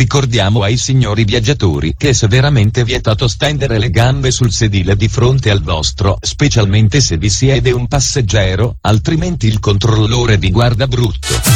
Ricordiamo ai signori viaggiatori che è severamente vietato stendere le gambe sul sedile di fronte al vostro, specialmente se vi siede un passeggero, altrimenti il controllore vi guarda brutto.